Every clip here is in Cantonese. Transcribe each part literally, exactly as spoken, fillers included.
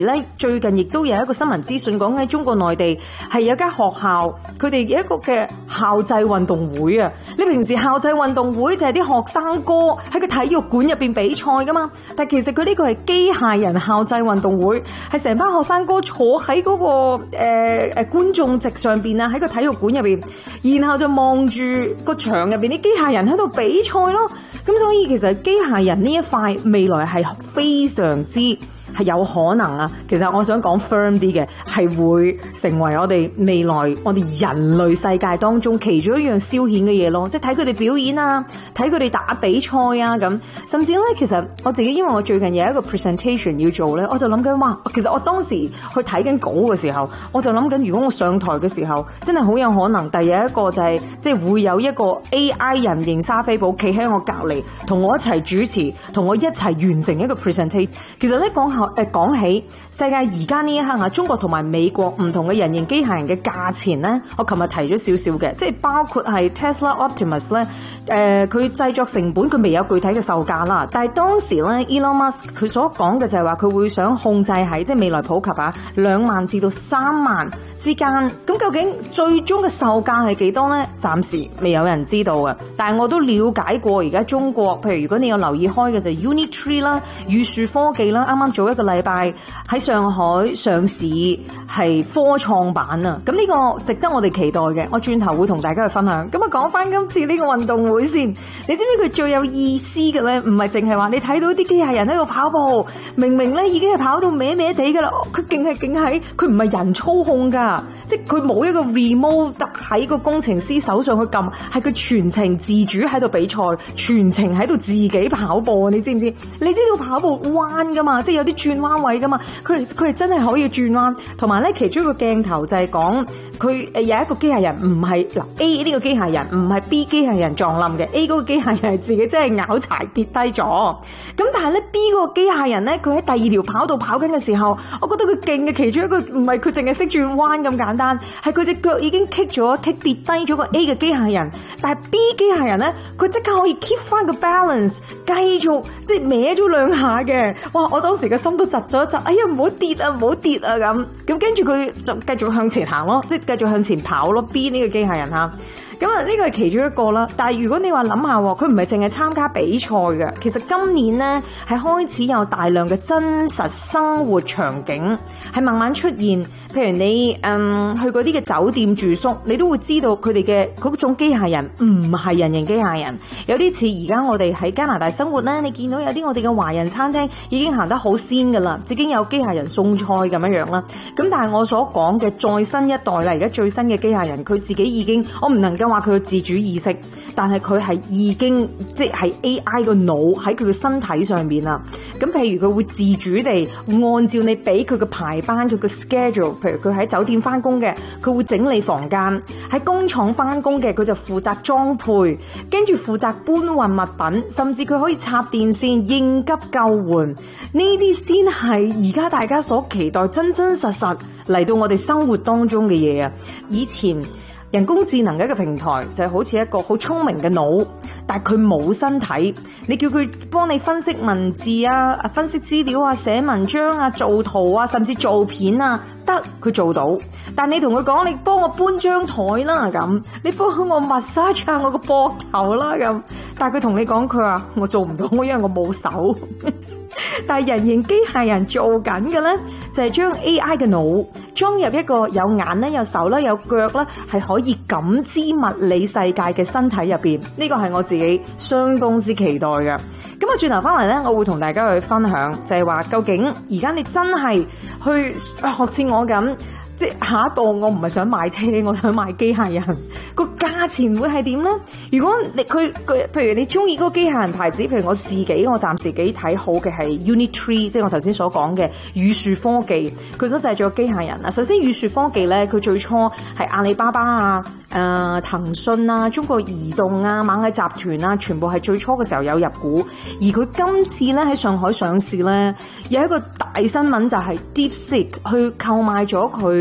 咧最近亦都有一個新聞資訊講喺中國內地係有間學校，佢哋有一個嘅校際運動會啊！你平時校際運動會就係啲學生哥喺個體育館入邊比賽噶嘛，但其實佢呢個係機械人校際運動會，係成班學生哥坐喺嗰、那個誒誒、呃、觀眾席上邊啊，喺個體育館入邊，然後就望住個場入邊啲機械人喺度比賽咯。咁所以其實機械人呢一塊未來係非常之係有可能啊！其實我想講 firm 啲嘅，係會成為我哋未來我哋人類世界當中其中一樣消遣嘅嘢咯，即係睇佢哋表演啊，睇佢哋打比賽啊咁。甚至咧，其實我自己因為我最近有一個 presentation 要做咧，我就諗緊哇，其實我當時去睇緊稿嘅時候，我就諗緊如果我上台嘅時候，真係好有可能第一個就係即係會有一個 A I 人形莎菲寶企喺我隔離，同我一齊主持，同我一齊完成一個 presentation。其實咧講下。誒講起世界而家呢一刻啊，中國同埋美國唔同嘅人形機械人嘅價錢咧，我琴日提咗少少嘅，即係包括係 Tesla Optimus 咧，誒佢製作成本佢未有具體嘅售價啦，但係當時咧 Elon Musk 佢所講嘅就係話佢會想控制喺即係未來普及啊兩萬至到三萬之間，咁究竟最終嘅售價係幾多呢？暫時未有人知道嘅，但係我都了解過而家中國，譬如如果你有留意開嘅就係 Unitree 啦、宇樹科技啦，啱啱做一個禮拜喺上海上市係科創板啊，咁呢個值得我哋期待嘅，我轉頭會同大家去分享。咁啊講翻今次呢個運動會先，你知唔知佢最有意思嘅呢？唔係淨係話你睇到啲機械人喺度跑步，明明呢已經係跑到歪歪地噶啦，佢勁係勁喺，佢唔係人操控噶，即係佢冇一個 remote 得喺個工程師手上去撳，係佢全程自主喺度比賽，全程喺度自己跑步啊！你知唔知？你知道跑步彎噶嘛？即係有啲轉彎位噶嘛？佢佢係真係可以轉彎，同埋咧其中一個鏡頭就係講佢誒有一個機械人唔係嗱 A 呢個機械人唔係 B 機械人撞冧嘅 ，A 嗰個機械人係自己真係咬柴跌低咗。咁但係咧 B 嗰個機械人咧，佢喺第二條跑道跑緊嘅時候，我覺得佢勁嘅其中一個唔係佢淨係識轉彎咁簡單，係佢隻腳已經棘咗棘跌低咗個 A 嘅機械人，但係 B 機械人咧，佢即刻可以 keep 翻個 balance， 繼續即係歪咗兩下嘅。哇！我當時嘅心都窒咗一窒，哎呀唔好跌啊唔好跌啊咁。咁跟住佢就繼續向前行咯，即係繼續向前跑咯。B 呢個機械人嚇。咁啊，呢個係其中一個啦。但係如果你話諗下，佢唔係淨係參加比賽嘅。其實今年呢係開始有大量嘅真實生活場景係慢慢出現。譬如你嗯去嗰啲嘅酒店住宿，你都會知道佢哋嘅嗰種機械人唔係人形機械人，有啲似而家我哋喺加拿大生活咧，你見到有啲我哋嘅華人餐廳已經行得好先噶啦，已經有機械人送菜咁樣樣啦。咁但係我所講嘅再新一代啦，而家最新嘅機械人，佢自己已經，我唔能夠話佢有自主意識，但係佢係已經即係 A I 個腦喺佢嘅身體上面啦。咁譬如佢會自主地按照你俾佢嘅排班，佢嘅 schedule。譬如佢喺酒店翻工嘅，佢會整理房間；喺工廠翻工嘅，佢就負責裝配，跟住負責搬運物品，甚至佢可以插電線、應急救援。呢啲先係而家大家所期待真真實實嚟到我哋生活當中嘅嘢啊！以前人工智能嘅一個平台就係好似一個好聰明嘅腦，但係佢冇身體。你叫佢幫你分析文字啊、分析資料啊、寫文章啊、做圖啊，甚至做片啊，得佢做到。但你同佢講，你幫我搬張台啦咁，你幫我 massage 下我個膊頭啦咁，但係佢同你講，佢話我做唔到，因為我冇手。但係人形機械人做緊嘅咧，就係將 A I 嘅腦裝入一個有眼咧、有手啦、有腳啦，係可以感知物理世界嘅身體入邊。呢個係我自己相當之期待嘅。咁啊，轉頭翻嚟咧，我會同大家去分享，就係話究竟而家你真係去學似我咁。即係下一步，我唔係想買車，我想買機械人。個價錢會係點呢？如果你佢佢，譬如你中意嗰個機械人牌子，譬如我自己，我暫時幾睇好嘅係 Unitree， 即係我頭先所講嘅宇樹科技，佢所製作嘅機械人啊。首先宇樹科技咧，佢最初係阿里巴巴啊、誒騰訊啊、中國移動啊、螞蟻集團啊，全部係最初嘅時候有入股。而佢今次咧喺上海上市咧，有一個大新聞就係 DeepSeek 去購買咗佢。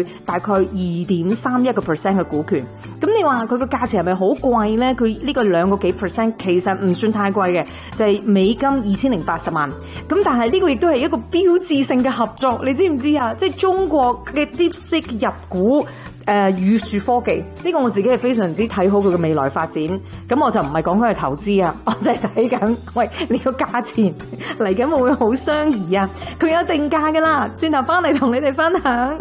大概二點三一個 percent 嘅股權。咁你話佢個價錢係咪好貴呢？佢呢個兩個幾 percent 其實唔算太貴嘅，就係、是、美金二千零八十萬。咁但係呢個亦都係一個標誌性嘅合作，你知唔知啊？即係中國嘅 DeepSeek 入股。誒、呃、宇樹科技呢、這個我自己係非常之睇好佢嘅未來發展，咁我就唔係講佢係投資啊，我就係睇緊，喂，你個價錢嚟緊會唔會好相宜啊？佢有定價噶啦，轉頭翻嚟同你哋分享。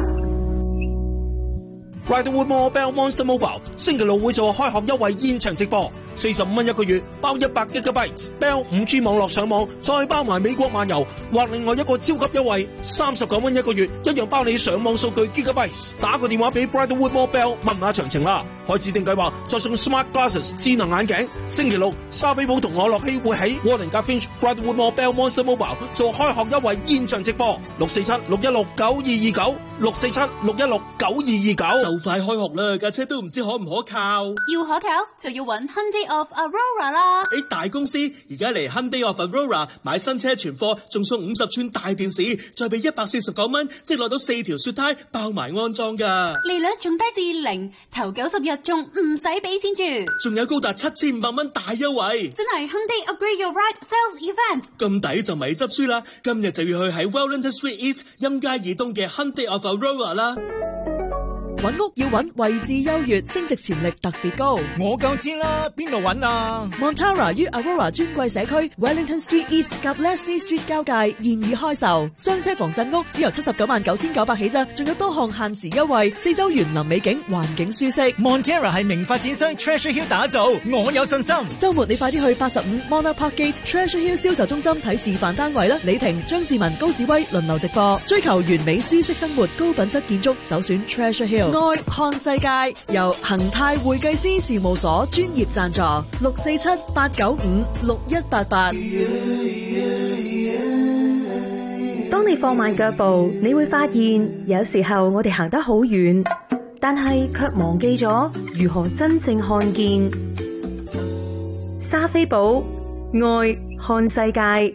Riderwood Mobile Monster Mobile 星期六會做開學優惠現場直播，四十五蚊一個月，包一百 Gigabyte Bell 五 G 網絡上網，再包埋美國漫遊，或另外一個超級優惠，三十九蚊一個月，一樣包你上網數據 Gigabyte。打個電話俾 Riderwood Mobile 問下詳情啦。開始訂計劃再送 Smart Glasses 智能眼鏡。星期六沙菲堡同我樂希會喺 Warden Finch Riderwood Mobile Monster Mobile 做開學優惠現場直播，六四七六一六九二二九，六四七六一六九二二九。 快開學啦，架車都唔知可唔可靠。 要可靠就要揾 Hyundai of Aurora 啦。 喺大公司而家嚟 Hyundai of Aurora 買新車存貨，仲送五十寸大電視，再俾一百四十九蚊，即攞到四條雪胎，包埋安裝噶。 利率仲低至零，頭九十日仲唔使俾錢住， 仲有高達七千五百蚊大優惠。 真係 Hyundai Upgrade Your Ride Sales Event。 咁抵就咪執輸啦！今日就要去喺 Wellington Street East 欽街以東嘅 Hyundai of Aurora 啦。 揾屋要揾位置優越、升值潛力特別高。 我夠知啦，邊度揾啊 Montara 於 Aurora 尊貴社區 Wellington Street East 及 Leslie Street 交界現已開售，雙車防震屋只由七十九萬九千九百起咋，仲有多項限時優惠，四周園林美景，環境舒適。 Montara 係名發展商 Treasure Hill 打造，我有信心。 週末你快啲去八十五 Monarch Park Gate Treasure Hill 銷售中心睇示範單位啦！李婷、張志文、高志威輪流直播，追求完美舒適生活，高品質建築，首選 Treasure Hill。愛看世界由恒泰會計師事務所專業贊助，六四七八九五六一八八。 當你放慢腳步，你會發現有時候我哋行得好遠，但係卻忘記咗如何真正看見。莎菲寶愛看世界。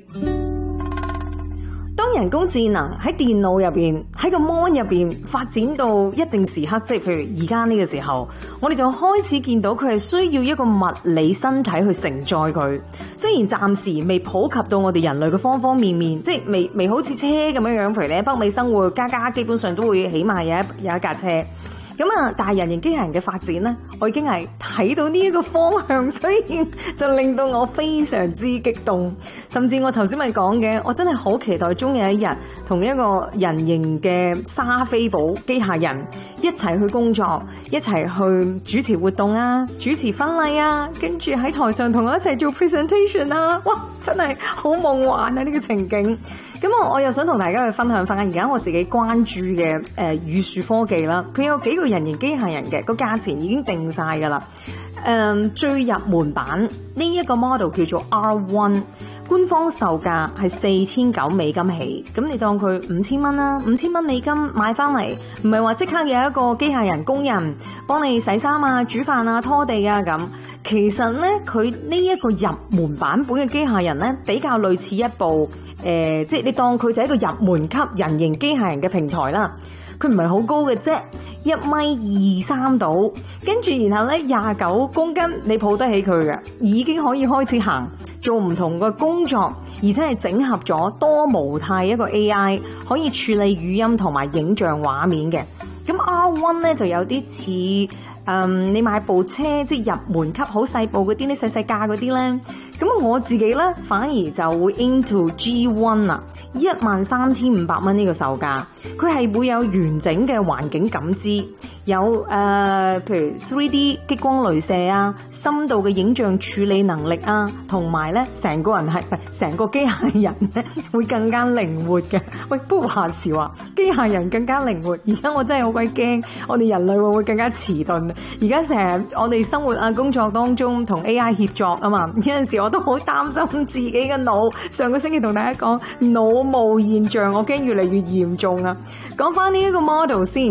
當人工智能喺電腦入邊，喺個 mon 入邊發展到一定時刻，即係譬如而家呢個時候，我哋就開始見到佢係需要一個物理身體去承載佢。雖然暫時未普及到我哋人類嘅方方面面，即係未未好似車咁樣樣，譬如你喺北美生活，家家基本上都會起碼有一有一架車。咁啊，但係人形機械人嘅發展呢，我已經係睇到呢一個方向，所以就令到我非常之激動。甚至我頭先咪講嘅，我真係好期待終有一日同一個人形嘅莎菲寶機械人一齊去工作，一齊去主持活動啊，主持婚禮啊，跟住喺台上同我一齊做 presentation 啊，哇！真係好夢幻啊呢個情景。咁我我又想同大家去分享翻而家我自己關注嘅誒宇樹科技啦，佢有幾個人形機械人嘅，個價錢已經定晒噶啦。誒、嗯、最入門版呢一個 model 叫做 R 一， 官方售價係四千九美金起，咁你當佢五千蚊啦，五千蚊美金買翻嚟，唔係話即刻有一個機械人工人幫你洗衫啊、煮飯啊、拖地啊咁。其實呢，佢呢一個入門版本嘅機械人呢，比較類似一部誒、呃，即係你當佢就係一個入門級人形機械人嘅平台啦。佢唔係好高嘅啫，一米二三度，跟住然後咧廿九公斤，你抱得起佢嘅，已經可以開始行，做唔同嘅工作，而且係整合咗多模態一個 A I， 可以處理語音同埋影像畫面嘅。咁 R 一咧就有啲似。嗯，你買部車即係入門級好細部嗰啲，你細細架嗰啲咧，咁我自己咧反而就會 into G 一 啊，一萬三千五百蚊呢個售價，佢係會有完整嘅環境感知，有誒、呃，譬如 three D 激光雷射啊，深度嘅影像處理能力啊，同埋咧成個人係唔係成個機械人咧會更加靈活嘅。喂，不過話時話，機械人更加靈活，而家我真係好鬼驚，我哋人類會唔會更加遲鈍？而家成日我哋生活啊工作當中同 A I 協作啊嘛，有陣時我都好擔心自己嘅腦。上個星期同大家講腦霧現象，我驚越嚟越嚴重啊。講翻呢一個 model 先，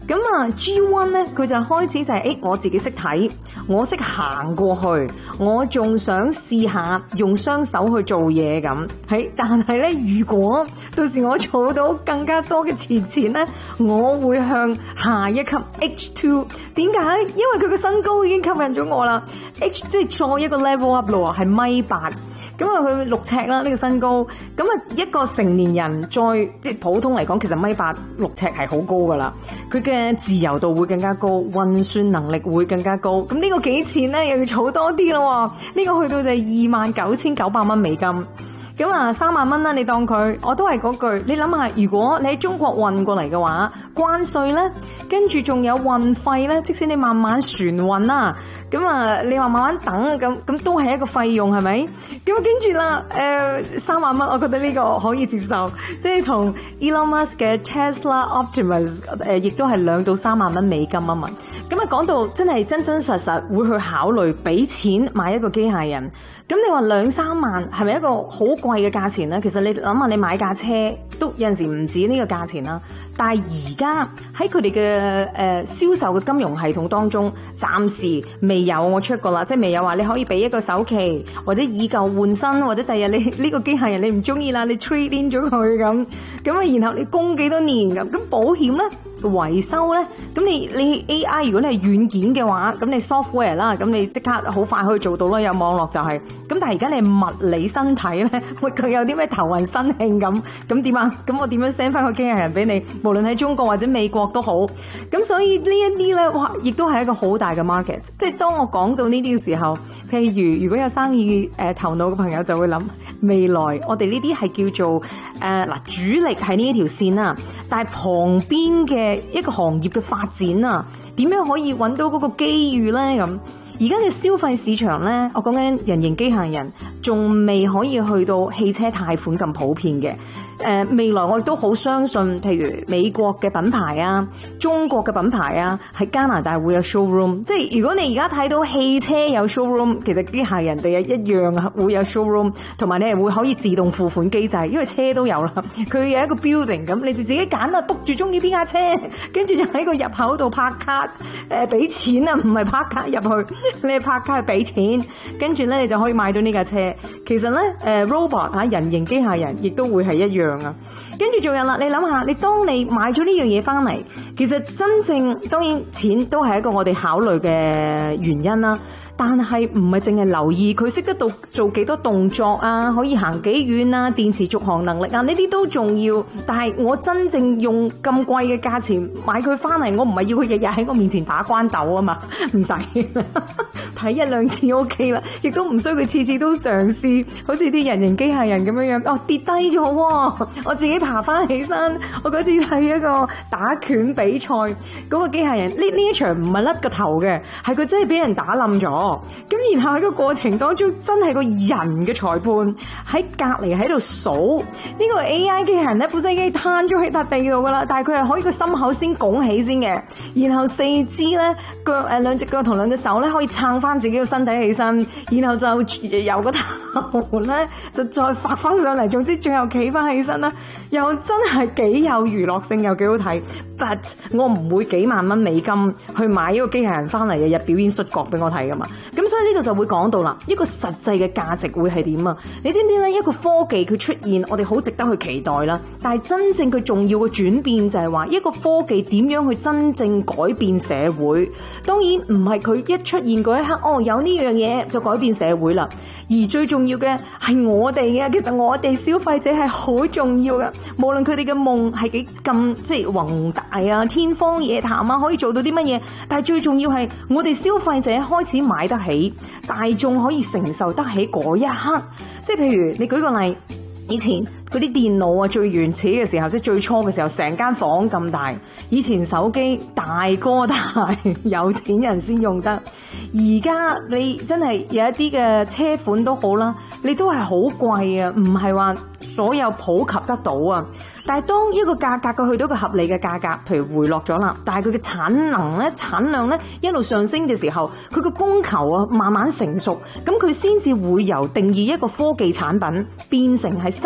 咁啊 G 一 咧，佢就開始就係、是、誒我自己識睇，我識行過去，我仲想試下用雙手去做嘢咁。係，但係咧，如果到時我儲到更加多嘅錢錢咧，我會向下一級 H 二。點解？因為佢個身高已經吸引咗我啦。H 即係再一個 level up 咯，係米八。咁啊，佢六尺啦，呢個身高。咁啊，一個成年人再即係普通嚟講，其實米八六尺係好高噶啦。佢嘅自由度會更加高，運算能力會更加高。咁呢個幾錢咧，又要儲多啲咯。呢個去到就係二萬九千九百蚊美金。咁啊，三萬蚊啦，你當佢，我都係嗰句，你諗下，如果你喺中國運過嚟嘅話，關稅咧，跟住仲有運費咧，即使你慢慢船運啦，咁啊，你話慢慢等，咁咁都係一個費用，係咪？咁跟住啦，誒、呃，三萬蚊，我覺得呢個可以接受，即係同 Elon Musk 嘅 Tesla Optimus 誒、呃，亦都係兩到三萬蚊美金啊嘛。咁啊，講到真係真真實實會去考慮俾錢買一個機械人。咁你話兩三萬係咪一個好貴嘅價錢咧？其實你諗下，你買架車都有陣時唔止呢個價錢啦。但係而家喺佢哋嘅誒銷售嘅金融系統當中，暫時未有我出過啦，即係未有話你可以俾一個首期，或者以舊換新，或者第日你呢個機械人你唔中意啦，你 trade in 咗佢咁，咁啊然後你供幾多年咁，咁保險咧？維修咧，咁你你 A I 如果你係軟件嘅話，咁你 software 啦，咁你即刻好快可以做到咯，有網絡就係、是。咁但係而家你係物理身體咧，會佢有啲咩頭暈身慶咁，咁點啊？咁我點樣 send 翻個機械人俾你？無論喺中國或者美國都好。咁所以呢一啲咧，哇，亦都係一個好大嘅 market。即係當我講到呢啲嘅時候，譬如如果有生意誒、呃、頭腦嘅朋友就會諗，未來我哋呢啲係叫做誒嗱、呃、主力係呢一條線啦，但係旁邊嘅一個行業嘅發展啊，點樣可以揾到嗰個機遇咧？咁而家嘅消費市場咧，我講緊人形機械人，仲未可以去到汽車貸款咁普遍嘅。誒、呃、未來我亦都好相信，譬如美國嘅品牌啊、中國嘅品牌啊，喺加拿大會有 showroom。即係如果你而家睇到汽車有 showroom，其實機械人哋一樣啊會有 showroom，同埋你係會可以自動付款機制，因為車都有啦。佢有一個 building 咁，你就自己揀啦，督住中意邊架車，跟住就喺個入口度拍卡，誒俾錢啊，唔係拍卡入去，你係拍卡去俾錢，跟住咧你就可以買到呢架車。其實咧，誒、呃、robot 嚇人形機械人亦都會係一樣。跟住仲有啦，你諗下，你當你買咗呢樣嘢翻嚟，其實真正當然錢都係一個我哋考慮嘅原因啦。但係唔係淨係留意佢識得到做幾多動作啊，可以行幾遠啊，電池續航能力啊，呢啲都重要。但係我真正用咁貴嘅價錢買佢翻嚟，我唔係要佢日日喺我面前打關鬥啊嘛，唔使睇一兩次 OK 啦，亦都唔需要佢次次都嘗試，好似啲人形機械人咁樣樣。哦，跌低咗喎，我自己爬翻起身。我嗰次睇一個打拳比賽，嗰個機械人呢呢一場唔係甩個頭嘅，係佢真係俾人打冧咗。咁然後喺個過程當中，真係個人嘅裁判喺隔籬喺度數呢個 A I 機械人咧，本身已經攤咗喺笪地度噶啦，但係佢係可以個心口先拱起先嘅，然後四肢咧腳誒兩隻腳同兩隻手咧可以撐翻自己個身體起身，然後就由個頭咧就再發翻上嚟，總之最後企翻起身啦，又真係幾有娛樂性，又幾好睇。But 我唔會幾萬蚊美金去買一個機械人翻嚟日日表演摔角俾我睇噶嘛。咁所以呢度就會講到啦，一個實際嘅價值會係點啊？你知唔知咧？一個科技佢出現，我哋好值得去期待啦。但係真正佢重要嘅轉變就係話，一個科技點樣去真正改變社會？當然唔係佢一出現嗰一刻，哦有呢樣嘢就改變社會啦。而最重要嘅係我哋嘅，其實我哋消費者係好重要嘅。無論佢哋嘅夢係幾咁即係宏大啊、天方夜譚啊，可以做到啲乜嘢？但係最重要係我哋消費者開始買得起，大眾可以承受得起嗰一刻。即係譬如你舉個例，以前嗰啲電腦啊，最原始嘅時候，即係最初嘅時候，成間房咁大。以前手機大哥大，有錢人先用得。而家你真係有一啲嘅車款都好啦，你都係好貴啊，唔係話所有普及得到啊。但係當一個價格佢去到一個合理嘅價格，譬如回落咗啦，但係佢嘅產能咧、產量咧一路上升嘅時候，佢個供求啊慢慢成熟，咁佢先至會由定義一個科技產品變成係生活用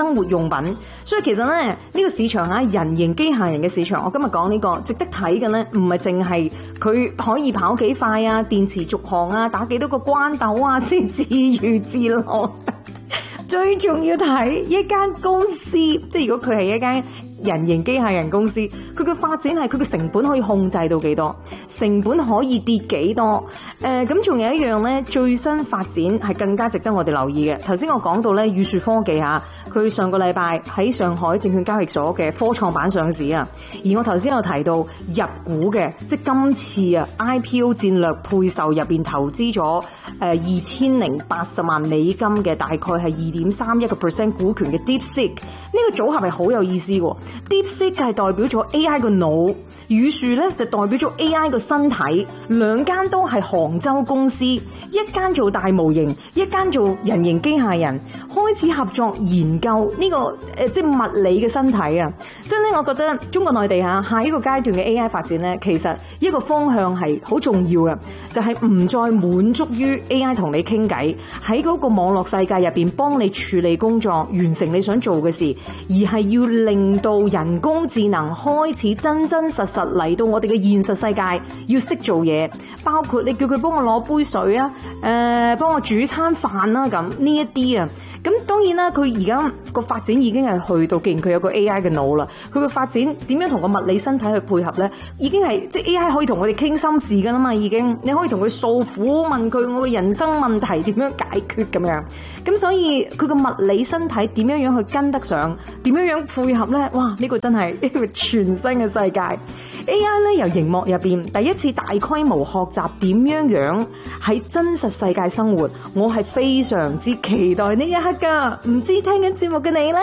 品。所以其實咧，呢、這個市場啊，人形機械人嘅市場，我今日講呢個值得睇嘅咧，唔係淨係佢可以跑幾快啊，電池續航啊，打幾多個關斗啊，即係自娛自樂。最重要睇一間公司，即係如果佢係一間人形機械人公司，佢嘅發展係佢嘅成本可以控制到幾多，成本可以跌幾多？誒、呃，咁仲有一樣咧，最新發展係更加值得我哋留意嘅。頭先我講到咧，宇樹科技嚇，佢上個禮拜喺上海證券交易所嘅科創板上市啊。而我頭先有提到入股嘅，即係今次啊 I P O 戰略配售入邊投資咗誒二千零八十萬美金嘅，大概係二點三一個 percent 股權嘅 DeepSeek，呢個組合係好有意思喎。DeepSeek 係代表咗 A I 個腦，宇樹咧就代表咗 A I 個身體，兩間都係杭州公司，一間做大模型，一間做人形機械人，開始合作研究呢、這個誒、呃、即係物理嘅身體啊！所以咧，我覺得中國內地嚇下一個階段嘅 A I 發展咧，其實一個方向係好重要嘅，就係、是、唔再滿足於 A I 同你傾偈，喺嗰個網絡世界入邊幫你處理工作，完成你想做嘅事，而係要令到人工智能開始真真實實嚟到我哋嘅現實世界，要識做嘢，包括你叫佢幫我攞杯水啊，誒、呃，幫我煮餐飯啦，咁呢一啲啊。咁當然啦，佢而家個發展已經係去到，既然佢有個 A I 嘅腦啦，佢個發展點樣同個物理身體去配合咧？已經係即係 A I 可以同我哋傾心事噶啦嘛，已經你可以同佢訴苦，問佢我嘅人生問題點樣解決咁樣。咁所以佢個物理身體點樣樣去跟得上，點樣樣配合咧？哇！呢個真係一個全新嘅世界。A I 咧由熒幕入邊第一次大規模學習點樣樣喺真實世界生活，我係非常之期待呢一刻噶。唔知聽緊節目嘅你呢？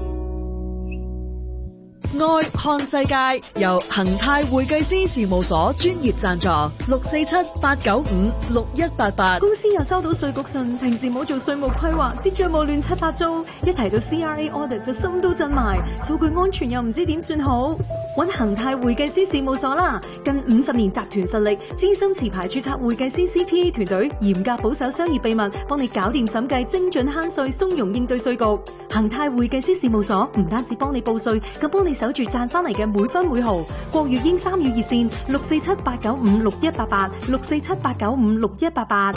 愛看世界由恒泰會計師事務所專業贊助，六四七八九五六一八八。 公司又收到稅局信，平時冇做稅務規劃，啲賬務亂七八糟，一提到 C R A audit 就心都震埋，數據安全又唔知點算好。揾恒泰會計師事務所啦，近五十年集團實力，資深持牌註冊會計師 C P A 團隊，嚴格保守商業秘密，幫你搞掂審計，精準慳稅，鬆容應對稅局。恒泰會計師事務所唔單止幫你報稅，更幫你守住賺翻嚟嘅每分每毫。國粵英三語熱線六四七八九五六一八八，六四七八九五六一八八。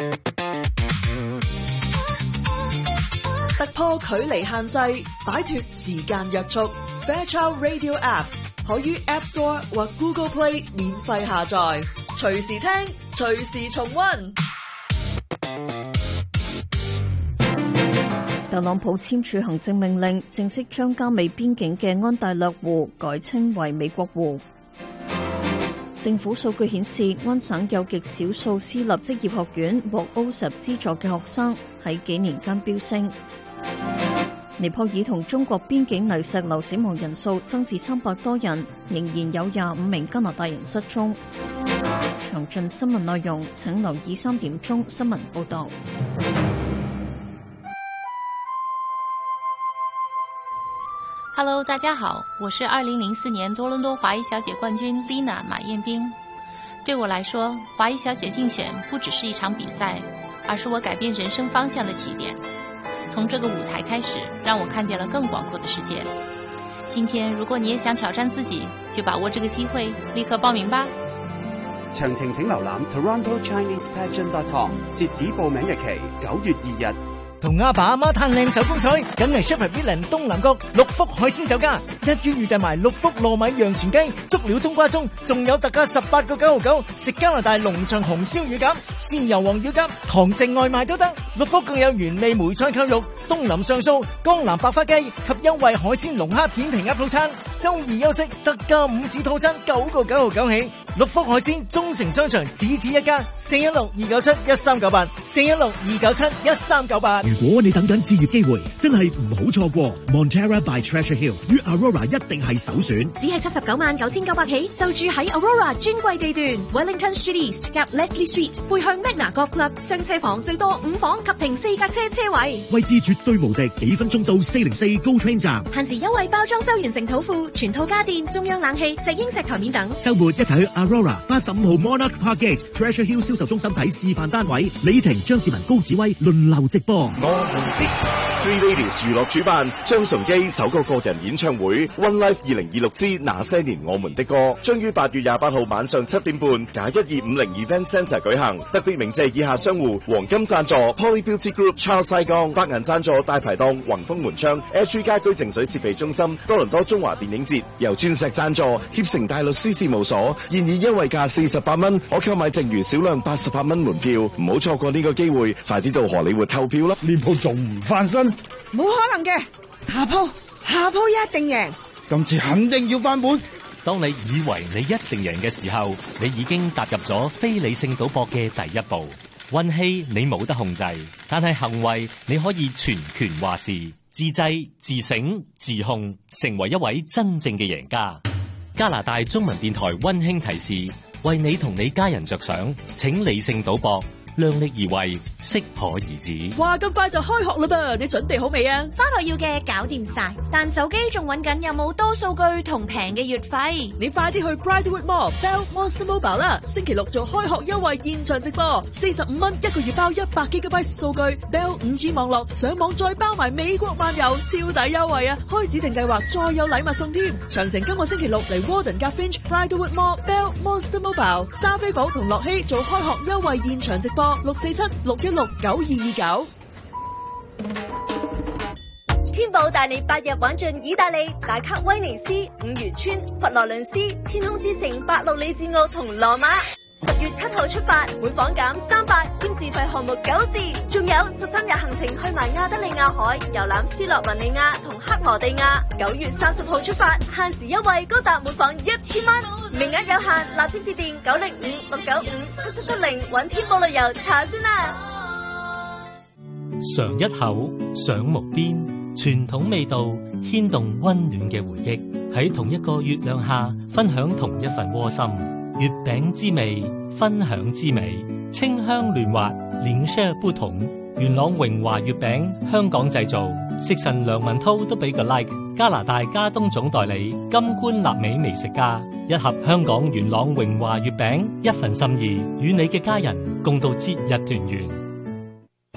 突破距離限制，擺脫時間約束。Fairchild Radio App 可於 App Store 或 Google Play 免費下載，隨時聽，隨時重溫。 特朗普簽署行政命令，正式將加美邊境嘅安大略湖改稱為美國湖。政府數據顯示，安省有極少數私立職業學院獲 O S A P 資助嘅學生喺幾年間飆升。尼泊爾同中國邊境泥石流死亡人數增至三百多人，仍然有廿五名加拿大人失蹤。詳盡新聞內容，請留意三點鐘新聞報道。 Hello， 大家好，我是二零零四年多倫多華裔小姐冠軍 Lina 馬燕冰。對我來說，華裔小姐競選不只是一場比賽，而是我改變人生方向的起點。從這個舞台開始，讓我看見了更廣闊的世界。今天，如果你也想挑戰自己，就把握這個機會，立刻報名吧。 詳情請瀏覽 Toronto Chinese Pageant dot com， 截止報名日期九月二日。 同阿爸阿媽嘆靚手工菜，梗係 Super Villain 東南角六福海鮮酒家，一於預訂埋六福糯米洋全雞、足料冬瓜盅，仲有特價十八個九毫九，食加拿大龍翔紅燒乳鴿、豉油黃乳鴿，堂食外賣都得。六福更有原味梅菜扣肉、東林上素、江南百花雞及優惠海鮮龍蝦片皮鴨套餐。周二休息特價午市套餐九個九毫九起。六福海鮮中城商場只此一家，四一六二九七一三九八，四一六二九七一三九八。 如果你等緊置業機會，真係唔好錯過 Montera by Treasure Hill 與 Aurora 一定係首選。 只係七十九萬九千九百起，就住喺 Aurora 專櫃地段 Wellington Street East 夾 Leslie Street， 背向 Magna Golf Club， 雙車房最多五房及停四架車車位， 位置絕對無敵，幾分鐘到四零四 GO Train 站。 限時優惠包裝修完成土庫，全套家電、中央冷氣、石英石台面等。 週末一齊去 Aurora 八十五號 Monarch Park Gate Treasure Hill 銷售中心睇示範單位，李婷、張志文、高子威輪流直播。我們的 Three Ladies 娛樂主辦張崇基首個個人演唱會 One Life 二零二六之那些年我們的歌，將於八月廿八號晚上七點半，假一二五零 Event Centre 舉行。特別鳴謝以下商戶：黃金贊助 Poly Beauty Group、Charles 西江；白銀贊助大排檔宏豐門窗、H 家居淨水設備中心、多倫多中華電影節；由鑽石贊助協成大律師事務所，現以優惠價四十八蚊，可購買剩餘少量八十八蚊門票，唔好錯過呢個機會，快啲到荷里活購票啦！ 呢鋪仲唔翻身？ 冇可能嘅，下鋪下鋪一定贏， 今次肯定要翻本。 當你以為你一定贏嘅時候，你已經踏入咗非理性賭博嘅第一步。運氣你冇得控制，但係行為你可以全權話事。自制、自省、自控，成為一位真正嘅贏家。加拿大中文電台溫馨提示：為你同你家人着想，請理性賭博。量力而為，適可而止。 哇，咁快就開學啦噃！你準備好未啊？ 返學要嘅搞掂晒，但手機仲揾緊有冇多數據同平嘅月費。 你快啲去 Bridlewood Mall Bell Monster Mobile 啦！星期六做開學優惠現場直播，四十五蚊一個月包一百 G B 數據 ，Bell 五 G 網絡上網再包埋美國漫遊，超抵優惠啊！開指定計劃再有禮物送添。詳情今個星期六嚟 Warden 夾 Finch Bridlewood Mall Bell Monster Mobile， 莎菲寶同樂希做開學優惠現場直播。六四七六一六九二二九。 天寶帶你八日玩盡意大利，打卡威尼斯、五漁村、佛羅倫斯、天空之城、伯路里治奧同羅馬。十月七號出發，每房減三百，兼自費項目九折，仲有十三日行程去埋亞得里亞海，遊覽斯洛文尼亞同克羅地亞。九月三十號出發，限時優惠高達每房一千蚊，名額有限，立即致電九零五六九五七七七零揾天寶旅遊查詢啦。 嘗一口，賞無邊，傳統味道牽動溫暖嘅回憶，喺同一個月亮下分享同一份窩心。月餅之味，分享之美，清香嫩滑，臉色不同。元朗榮華月餅，香港製造，食神梁文濤都俾個 like。加拿大加東總代理金冠納美美食家，一盒香港元朗榮華月餅，一份心意，與你嘅家人共度節日團圓。